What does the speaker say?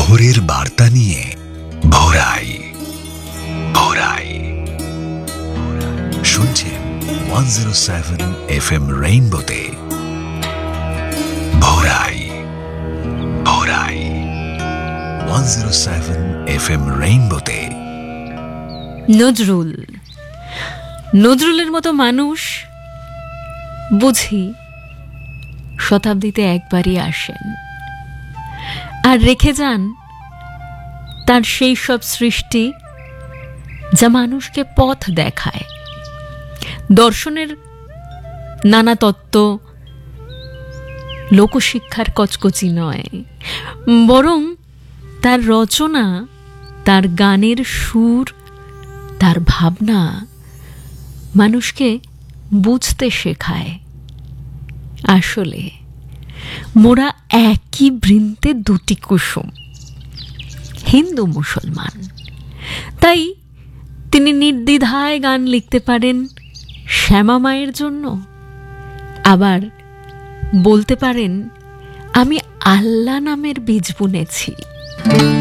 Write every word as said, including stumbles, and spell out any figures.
ভোরের বার্তা নিয়ে ভোরাই ভোরাই শুনছেন one zero seven F M রেইনবোতে ভোরাই ভোরাই one zero seven F M রেইনবোতে। Nazrul নজরুলের মতো মানুষ বুঝি শতাব্দীতে একবারই আসেন আর রেখে যান তার সেই সব সৃষ্টি যা মানুষকে পথ দেখায়। দর্শনের নানা তত্ত্ব লোকশিক্ষার কচকচি নয়, বরং তার রচনা, তার গানের সুর, তার ভাবনা মানুষকে বুঝতে শেখায়। আসলে মোরা একই বৃন্তে দুটি কুসুম, হিন্দু মুসলমান। তাই তিনি নির্দ্বিধায় গান লিখতে পারেন শ্যামা মায়ের জন্য, আবার বলতে পারেন আমি আল্লাহ নামের বীজ বুনেছি।